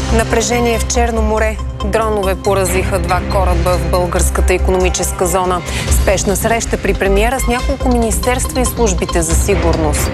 Напрежение в Черно море. Дронове поразиха 2 кораба в българската икономическа зона. Спешна среща при премиера с няколко министерства и службите за сигурност.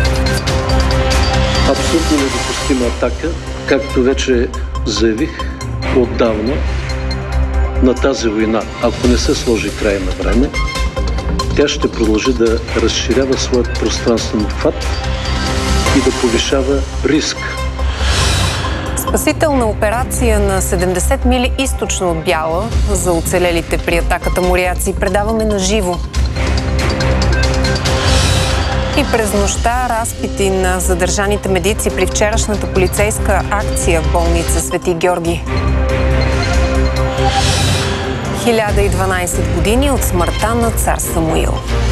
Абсолютно недопустима атака, както вече заявих отдавна на тази война. Ако не се сложи край на време, тя ще продължи да разширява своят пространствен обхват и да повишава риск. Спасителна операция на 70 мили източно от Бяла за оцелелите при атаката моряци. Предаваме на живо. И през нощта разпити на задържаните медици при вчерашната полицейска акция в болница Свети Георги. 1012 години от смъртта на цар Самуил.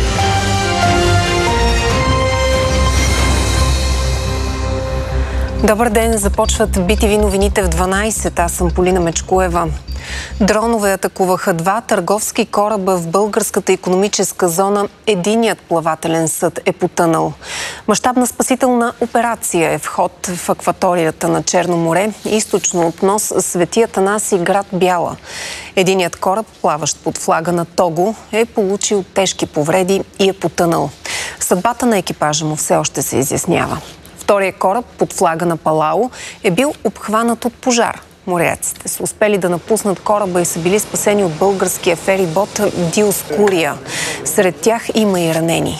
Добър ден, започват BTV новините в 12. Аз съм Полина Мечкоева. Дронове атакуваха 2 търговски кораба в българската икономическа зона. Единият плавателен съд е потънал. Мащабна спасителна операция е в ход в акваторията на Черно море, източно от нос Свети Атанаси, град Бяла. Единият кораб, плаващ под флага на Того, е получил тежки повреди и е потънал. Съдбата на екипажа му все още се изяснява. Вторият кораб под флага на Палао е бил обхванат от пожар. Моряците са успели да напуснат кораба и са били спасени от българския ферибот Диоскурия. Сред тях има и ранени.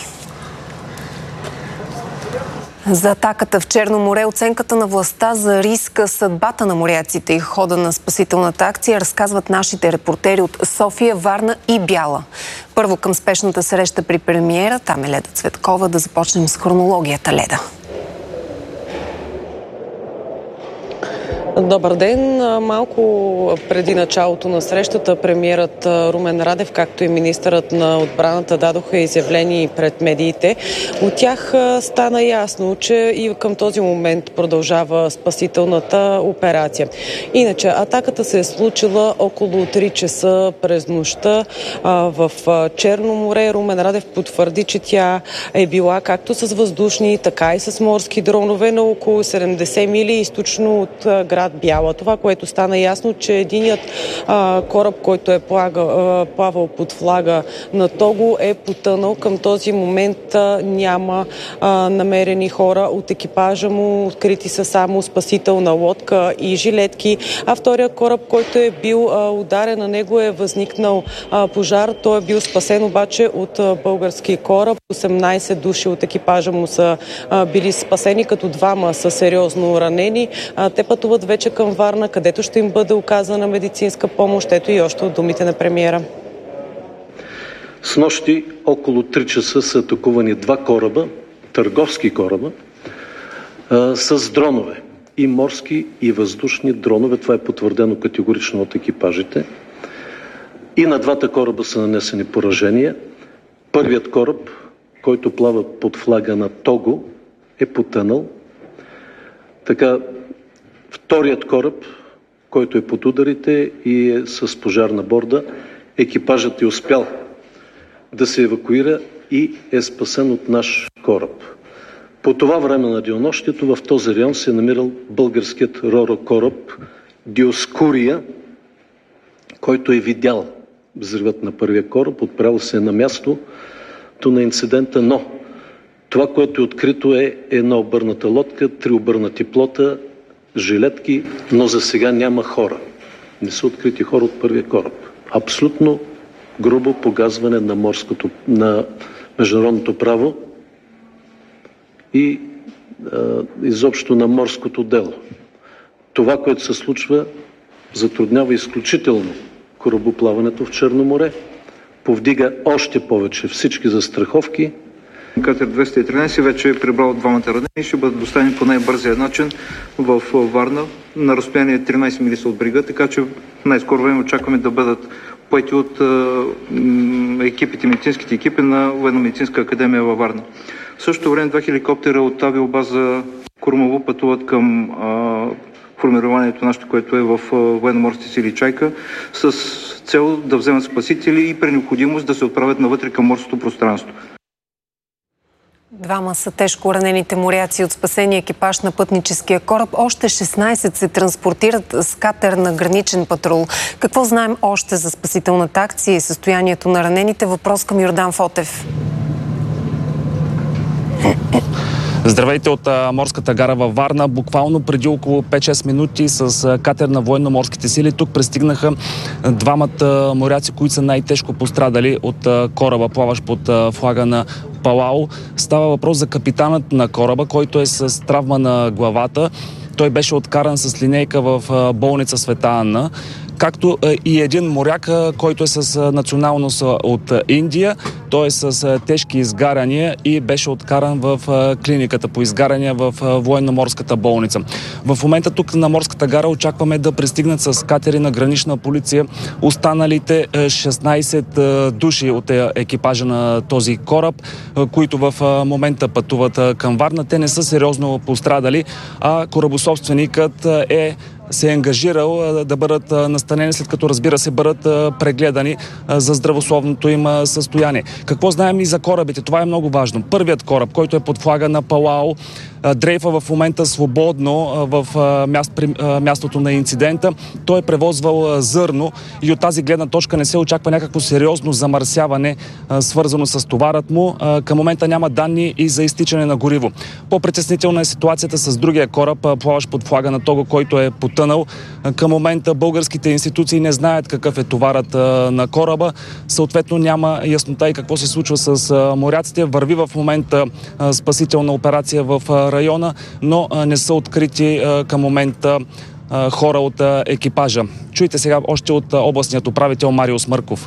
За атаката в Черно море, оценката на властта за риска, съдбата на моряците и хода на спасителната акция разказват нашите репортери от София, Варна и Бяла. Първо към спешната среща при премиера, там е Леда Цветкова. Да започнем с хронологията, Леда. Добър ден! Малко преди началото на срещата премиерът Румен Радев, както и министърът на отбраната дадоха изявления пред медиите. От тях стана ясно, че и към този момент продължава спасителната операция. Иначе атаката се е случила около 3 часа през нощта в Черно море. Румен Радев потвърди, че тя е била както с въздушни, така и с морски дронове на около 70 мили източно от град Бяла. Това, което стана ясно, че единият кораб, който е плавал под флага на Того, е потънал. Към този момент няма намерени хора от екипажа му. Открити са само спасителна лодка и жилетки. А вторият кораб, който е бил ударен, на него е възникнал пожар. Той е бил спасен обаче от български кораб. 18 души от екипажа му са били спасени, като 2 са сериозно ранени. Те пътуват вече към Варна, където ще им бъде оказана медицинска помощ. Ето и още от думите на премиера. С нощи около 3 часа са атакувани 2 кораба, търговски кораба, с дронове. И морски, и въздушни дронове. Това е потвърдено категорично от екипажите. И на 2 кораба са нанесени поражения. Първият кораб, който плава под флага на Того, е потънал. Така, вторият кораб, който е под ударите и е с пожар на борда, екипажът е успял да се евакуира и е спасен от наш кораб. По това време на денонощието в този район се е намирал българският ро-ро кораб Диоскурия, който е видял взривът на първия кораб, отправил се на мястото на инцидента, но това, което е открито, е една обърната лодка, 3 обърнати плота, жилетки, но за сега няма хора. Не са открити хора от първия кораб. Абсолютно грубо погазване на международното право и изобщо на морското дело. Това, което се случва, затруднява изключително корабоплаването в Черно море, повдига още повече всички застраховки. Катер 213 вече е прибрал 2 ранени и ще бъдат доставени по най-бързия начин в Варна на разстояние 13 мили от брега, така че в най-скоро време очакваме да бъдат поети от медицинските екипи на Военно-медицинска академия във Варна. В същото време 2 хеликоптера от авиобаза Крумово пътуват към формированието нашето, което е в военноморските сили Чайка, с цел да вземат спасители и при необходимост да се отправят навътре към морското пространство. Двама са тежко ранените моряци от спасения екипаж на пътническия кораб. Още 16 се транспортират с катер на граничен патрул. Какво знаем още за спасителната акция и състоянието на ранените? Въпрос към Йордан Фотев. Здравейте от морската гара във Варна. Буквално преди около 5-6 минути с катер на военно-морските сили тук пристигнаха двамата моряци, които са най-тежко пострадали от кораба, плаващ под флага на Палау. Става въпрос за капитанът на кораба, който е с травма на главата. Той беше откаран с линейка в болница Света Анна, както и един моряк, който е с националност от Индия. Той е с тежки изгаряния и беше откаран в клиниката по изгаряния в военно-морската болница. В момента тук на морската гара очакваме да пристигнат с катери на гранична полиция останалите 16 души от екипажа на този кораб, които в момента пътуват към Варна. Те не са сериозно пострадали, а корабособственикът се е ангажирал да бъдат настанени, след като, разбира се, бъдат прегледани за здравословното им състояние. Какво знаем и за корабите? Това е много важно. Първият кораб, който е под флага на Палау, дрейфа в момента свободно в мястото на инцидента. Той е превозвал зърно и от тази гледна точка не се очаква някакво сериозно замърсяване, свързано с товарът му. Към момента няма данни и за изтичане на гориво. По-притеснителна е ситуацията с другия кораб, плаващ под флага на Того, който е потънал. Към момента българските институции не знаят какъв е товарът на кораба. Съответно няма яснота и какво се случва с моряците. Върви в момента спасителна операция в района, но не са открити към момента хора от екипажа. Чуйте сега още от областният управител Марио Смърков.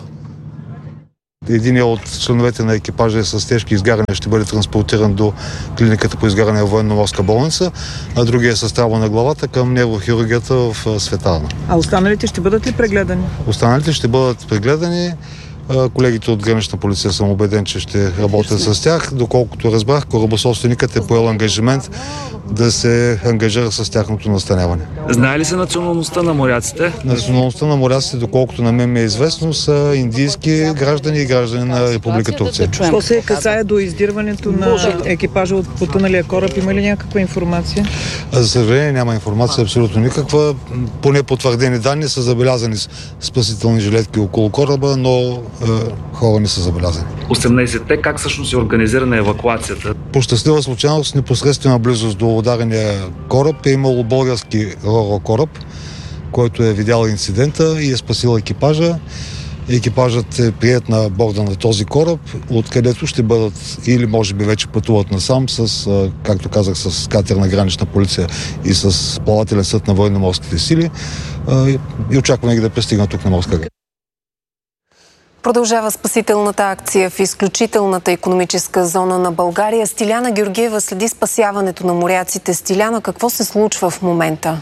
Единият от членовете на екипажа е с тежки изгаряния, ще бъде транспортиран до клиниката по изгаряне в военно-морска болница, а другия е с травма на главата към неврохирургията в Света Анна. А останалите ще бъдат ли прегледани? Останалите ще бъдат прегледани. Колегите от гранична полиция съм убеден, че ще работят с тях. Доколкото разбрах, корабособственикът е поел ангажимент да се ангажира с тяхното настаняване. Знае ли се националността на моряците? Националността на моряците, доколкото на мен ми е известно, са индийски граждани и граждани на Република Турция. Що се касае до издирването на екипажа от потъналия кораб, има ли някаква информация? За съжаление няма информация абсолютно никаква. Поне потвърдени данни са забелязани спасителни жилетки около кораба, но хора не са забелязани. 18-те, как всъщност е организирана евакуацията? По щастлива случайност, непосредствена близост до ударения кораб е имало български ро-ро кораб, който е видял инцидента и е спасил екипажа. Екипажът е приет на борда на този кораб, откъдето ще бъдат или може би вече пътуват насам с, както казах, с катер на гранична полиция и с плавателен съд на военно-морските сили и очакваме ги да пристигнат тук на морска гара. Продължава спасителната акция в изключителната икономическа зона на България. Стиляна Георгиева следи спасяването на моряците. Стиляна, какво се случва в момента?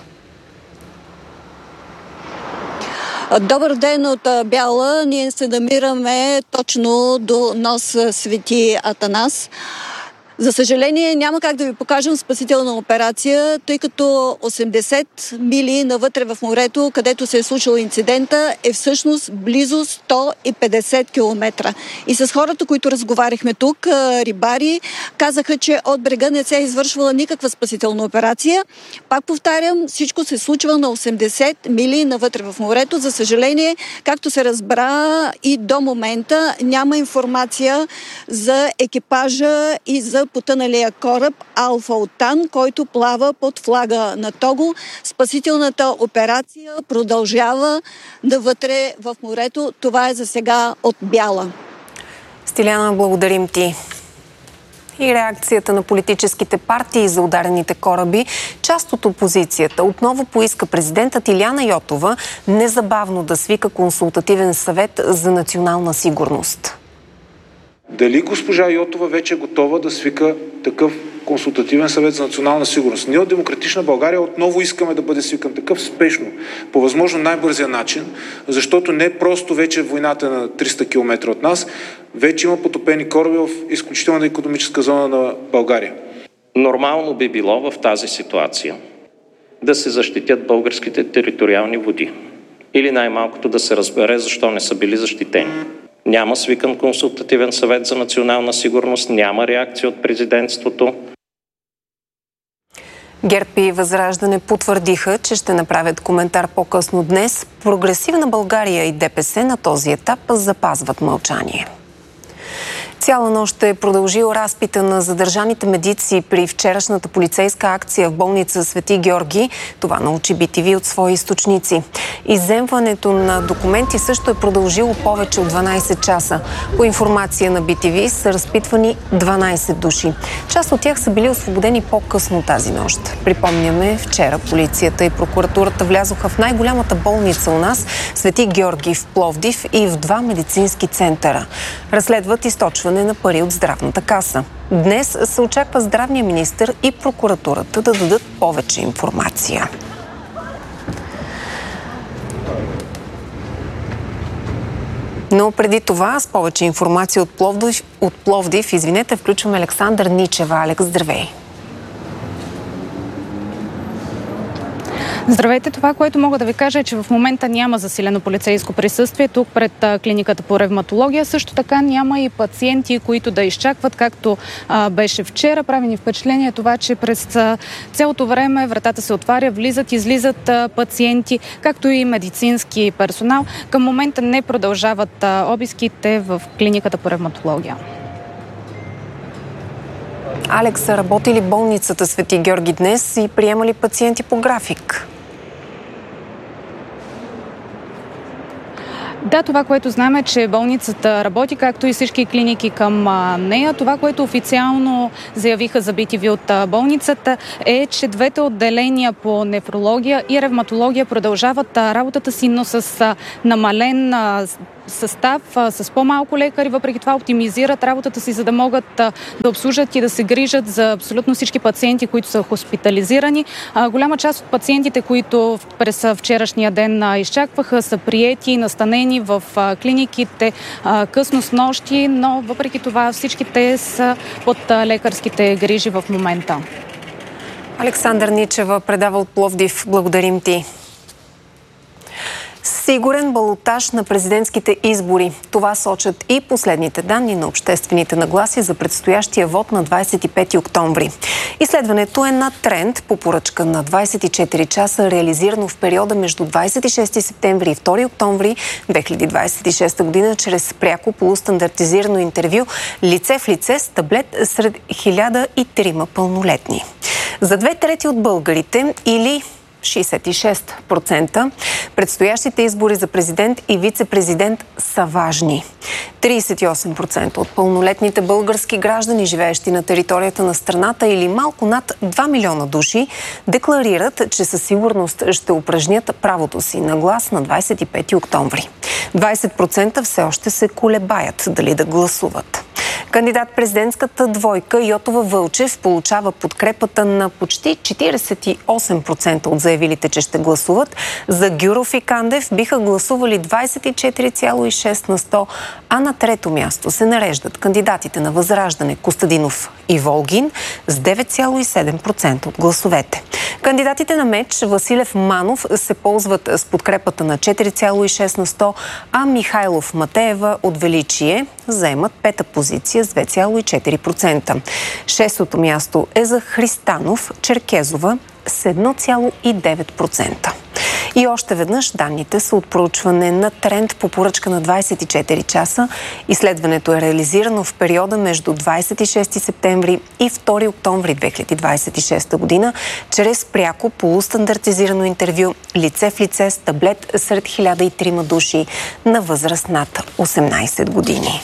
Добър ден от Бяла. Ние се намираме точно до нос Свети Атанас. За съжаление няма как да ви покажем спасителна операция, тъй като 80 мили навътре в морето, където се е случил инцидента, е всъщност близо 150 км. И с хората, които разговаряхме тук, рибари, казаха, че от брега не се е извършвала никаква спасителна операция. Пак повтарям, всичко се случва на 80 мили навътре в морето. За съжаление, както се разбра и до момента, няма информация за екипажа и за потъналия кораб Алфа Отан, който плава под флага на Того. Спасителната операция продължава навътре в морето. Това е за сега от Бяла. Стиляна, благодарим ти. И реакцията на политическите партии за ударените кораби. Част от опозицията отново поиска президентът Илияна Йотова незабавно да свика консултативен съвет за национална сигурност. Дали госпожа Йотова вече е готова да свика такъв консултативен съвет за национална сигурност? Ние от Демократична България отново искаме да бъде свикан такъв спешно, по възможно най-бързия начин, защото не просто вече войната на 300 км от нас, вече има потопени кораби в изключителна икономическа зона на България. Нормално би било в тази ситуация да се защитят българските териториални води. Или най-малкото да се разбере защо не са били защитени. Няма свикан консултативен съвет за национална сигурност, няма реакция от президентството. ГЕРБ и Възраждане потвърдиха, че ще направят коментар по-късно днес. Прогресивна България и ДПС на този етап запазват мълчание. Цяла нощ е продължил разпита на задържаните медици при вчерашната полицейска акция в болница Свети Георги. Това научи BTV от свои източници. Изземването на документи също е продължило повече от 12 часа. По информация на BTV са разпитвани 12 души. Част от тях са били освободени по-късно тази нощ. Припомняме, вчера полицията и прокуратурата влязоха в най-голямата болница у нас, Свети Георги в Пловдив, и в 2 медицински центъра. Разследват източване на пари от здравната каса. Днес се очаква здравния министър и прокуратурата да дадат повече информация. Но преди това, с повече информация от Пловдив, включваме Александър Ничева. Алекс, здравей! Здравейте, това, което мога да ви кажа е, че в момента няма засилено полицейско присъствие тук пред клиниката по ревматология. Също така няма и пациенти, които да изчакват, както беше вчера. Прави ни впечатление това, че през цялото време вратата се отваря, влизат, излизат пациенти, както и медицински персонал. Към момента не продължават обиските в клиниката по ревматология. Алекс, работи ли болницата Свети Георги днес и приема ли пациенти по график? Да, това, което знаем е, че болницата работи, както и всички клиники към нея. Това, което официално заявиха за BTV от болницата, е, че двете отделения по нефрология и ревматология продължават работата си, но с намален състав, с по-малко лекари, въпреки това оптимизират работата си, за да могат да обслужат и да се грижат за абсолютно всички пациенти, които са хоспитализирани. Голяма част от пациентите, които през вчерашния ден изчакваха, са приети и настанени в клиниките късно с нощи, но въпреки това всички те са под лекарските грижи в момента. Александър Ничева предава от Пловдив. Благодарим ти. Сигурен балотаж на президентските избори. Това сочат и последните данни на обществените нагласи за предстоящия вод на 25 октомври. Изследването е на тренд по поръчка на 24 часа, реализирано в периода между 26 септември и 2 октомври 2026 година чрез пряко полустандартизирано интервю лице в лице с таблет сред 1003 пълнолетни. За 2/3 от българите, или 66%, предстоящите избори за президент и вице-президент са важни. 38% от пълнолетните български граждани, живеещи на територията на страната, или малко над 2 милиона души, декларират, че със сигурност ще упражнят правото си на глас на 25 октомври. 20% все още се колебаят дали да гласуват. Кандидат-президентската двойка Йотова Вълчев получава подкрепата на почти 48% от заявилите, че ще гласуват. За Гюров и Кандев биха гласували 24,6%, а на трето място се нареждат кандидатите на Възраждане Костадинов и Волгин с 9,7% от гласовете. Кандидатите на МЕЧ Василев Манов се ползват с подкрепата на 4,6%, а Михайлов Матеева от Величие заемат пета позиция с 2,4%. Шестото място е за Христанов Черкезова с 1,9%. И още веднъж данните са от проучване на тренд по поръчка на 24 часа. Изследването е реализирано в периода между 26 септември и 2 октомври 2026 година чрез пряко полустандартизирано интервю лице в лице с таблет сред 1003 души на възраст над 18 години.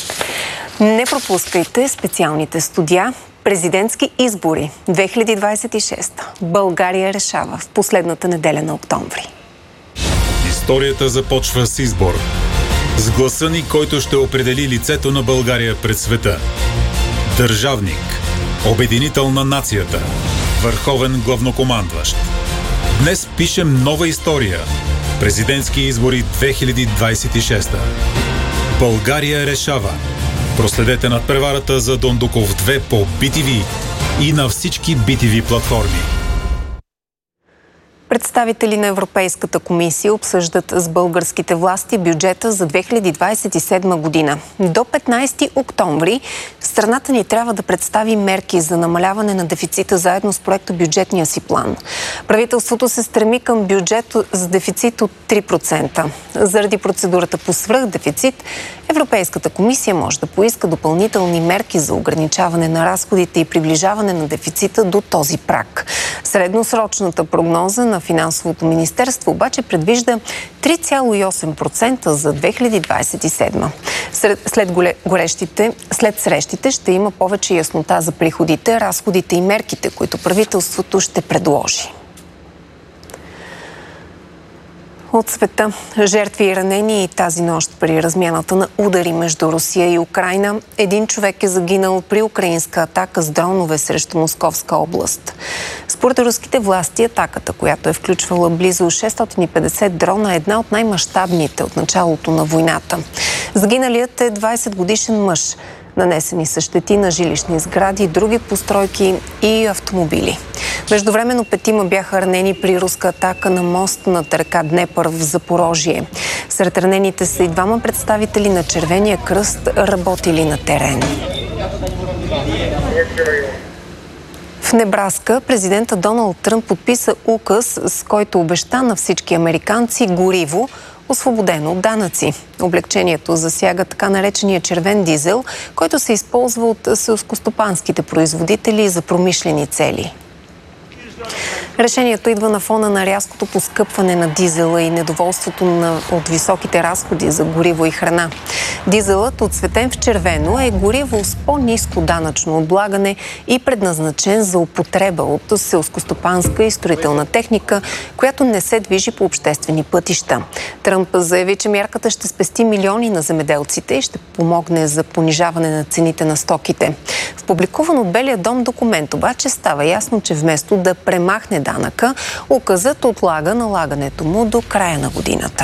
Не пропускайте специалните студия. Президентски избори 2026. България решава в последната неделя на октомври. Историята започва с избор. С гласа ни, който ще определи лицето на България пред света. Държавник. Обединител на нацията. Върховен главнокомандващ. Днес пишем нова история. Президентски избори 2026. България решава. Проследете надпреварата за Дондуков 2 по BTV и на всички BTV платформи. Представители на Европейската комисия обсъждат с българските власти бюджета за 2027 година. До 15 октомври страната ни трябва да представи мерки за намаляване на дефицита заедно с проекта бюджетния си план. Правителството се стреми към бюджет с дефицит от 3%. Заради процедурата по свръхдефицит, Европейската комисия може да поиска допълнителни мерки за ограничаване на разходите и приближаване на дефицита до този праг. Средносрочната прогноза на Финансовото министерство обаче предвижда 3,8% за 2027. След срещите ще има повече яснота за приходите, разходите и мерките, които правителството ще предложи. От света. Жертви и ранени тази нощ при размяната на удари между Русия и Украйна. Един човек е загинал при украинска атака с дронове срещу Московска област. Според руските власти, атаката, която е включвала близо 650 дрона, е една от най-мащабните от началото на войната. Загиналият е 20-годишен мъж. Нанесени са щети на жилищни сгради, други постройки и автомобили. Междувременно 5 бяха ранени при руска атака на мост над река Днепър в Запорожие. Сред ранените са и 2 представители на Червения кръст, работили на терен. В Небраска президентът Доналд Тръмп подписа указ, с който обеща на всички американци гориво, освободено от данъци. Облекчението засяга така наречения червен дизел, който се използва от селскостопанските производители за промишлени цели. Решението идва на фона на рязкото поскъпване на дизела и недоволството от високите разходи за гориво и храна. Дизелът, отцветен в червено, е гориво с по-ниско данъчно облагане и предназначен за употреба от селскостопанска и строителна техника, която не се движи по обществени пътища. Тръмп заяви, че мярката ще спести милиони на земеделците и ще помогне за понижаване на цените на стоките. В публикуван от Белия дом документ обаче става ясно, че вместо да премахне данъка, указът отлага налагането му до края на годината.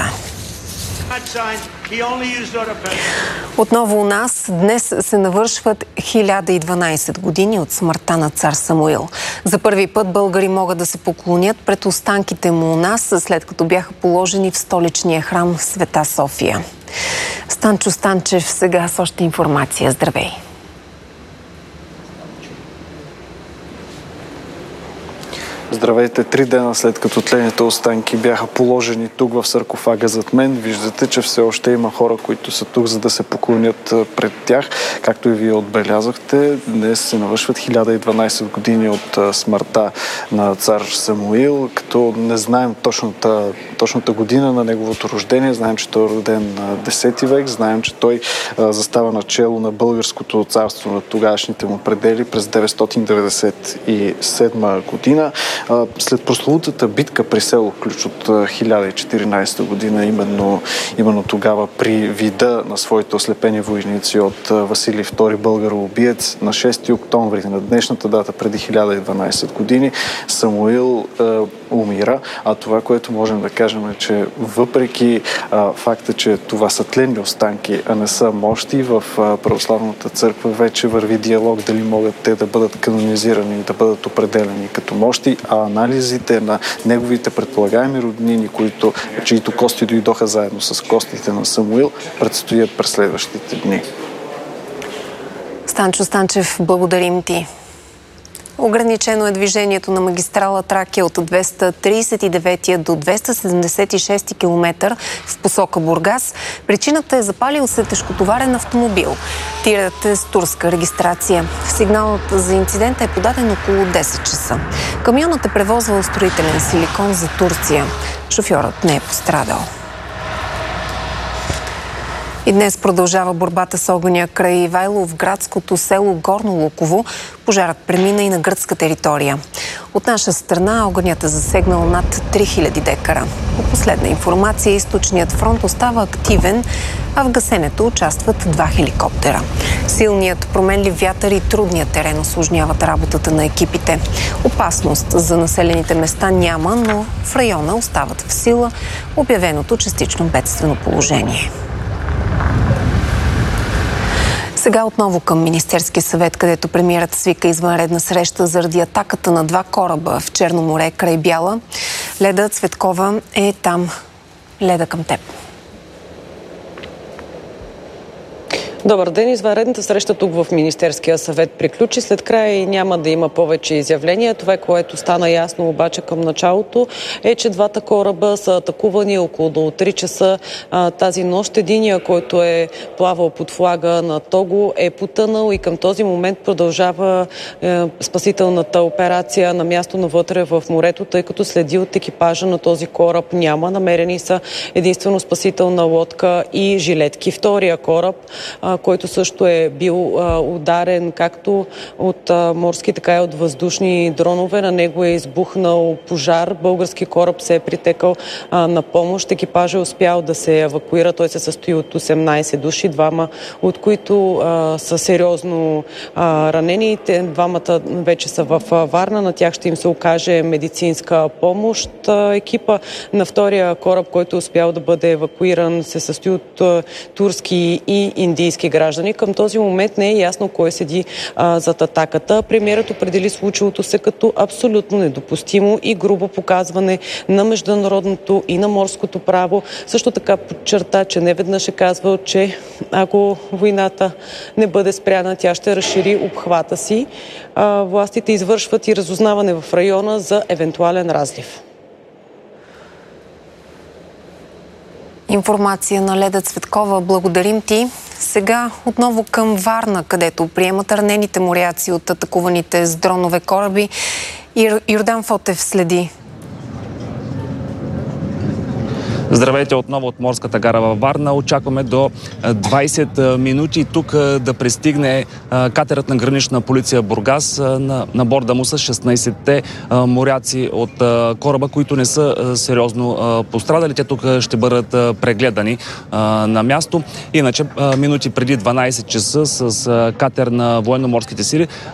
Отново у нас днес се навършват 1012 години от смъртта на цар Самуил. За първи път българи могат да се поклонят пред останките му у нас, след като бяха положени в столичния храм в Света София. Станчо Станчев сега с още информация. Здравей! Здравейте! 3 дена след като тлените останки бяха положени тук в саркофага зад мен, виждате, че все още има хора, които са тук, за да се поклонят пред тях. Както и вие отбелязахте, днес се навършват 1012 години от смъртта на цар Самуил, като не знаем точната година на неговото рождение. Знаем, че той е роден на 10 век, знаем, че той застава начело на българското царство на тогашните му предели през 997 година. След прословутата битка при село Ключ от 1014 година, именно тогава при вида на своите ослепени войници от Василий II българоубиец, на 6 октомври, на днешната дата преди 1012 години, Самуил умира. А това, което можем да кажем, е, че въпреки факта, че това са тленни останки, а не са мощи, в православната църква вече върви диалог дали могат те да бъдат канонизирани и да бъдат определени като мощи, а анализите на неговите предполагаеми роднини, чието кости дойдоха заедно с костите на Самуил, предстоят през следващите дни. Станчо Станчев, благодарим ти. Ограничено е движението на магистрала Тракия от 239 до 276 км в посока Бургас. Причината е запалил се тежкотоварен автомобил. Тирът е с турска регистрация. Сигналът за инцидента е подаден около 10 часа. Камионът е превозвал строителен силикон за Турция. Шофьорът не е пострадал. И днес продължава борбата с огъня край Ивайловградското село Горно Луково. Пожарът премина и на гръцка територия. От наша страна огънят е засегнал над 3000 декара. По последна информация, източният фронт остава активен, а в гасенето участват 2 хеликоптера. Силният променлив вятър и трудният терен усложняват работата на екипите. Опасност за населените места няма, но в района остават в сила обявеното частично бедствено положение. Сега отново към Министерския съвет, където премиерът свика извънредна среща заради атаката на 2 кораба в Черно море край Бяла. Леда Цветкова е там. Леда, към теб. Добър ден. Извънредната среща тук в Министерския съвет приключи. След края и няма да има повече изявления. Това, което стана ясно обаче към началото, е, че двата кораба са атакувани около до 3 часа тази нощ. Единия, който е плавал под флага на Того, е потънал и към този момент продължава спасителната операция на място навътре в морето, тъй като следи от екипажа на този кораб няма. Намерени са единствено спасителна лодка и жилетки. Втория кораб, който също е бил ударен както от морски, така и от въздушни дронове. На него е избухнал пожар. Български кораб се е притекал на помощ. Екипажът е успял да се евакуира. Той се състои от 18 души, двама от които са сериозно ранени. Двамата вече са в Варна. На тях ще им се окаже медицинска помощ. Екипа на втория кораб, който е успял да бъде евакуиран, се състои от турски и индийски граждани. Към този момент не е ясно кой седи зад атаката. Премиерът определи случилото се като абсолютно недопустимо и грубо показване на международното и на морското право. Също така подчерта, че неведнъж е казвал, че ако войната не бъде спряна, тя ще разшири обхвата си. Властите извършват и разузнаване в района за евентуален разлив. Информация на Леда Цветкова. Благодарим ти. Сега отново към Варна, където приемат ранените моряци от атакуваните с дронове кораби. Йордан Фотев следи. Здравейте отново от морската гара във Варна. Очакваме до 20 минути тук да пристигне катерът на гранична полиция Бургас. На борда му са 16-те моряци от кораба, които не са сериозно пострадали. Те тук ще бъдат прегледани на място. Иначе минути преди 12 часа с катер на военно-морските сили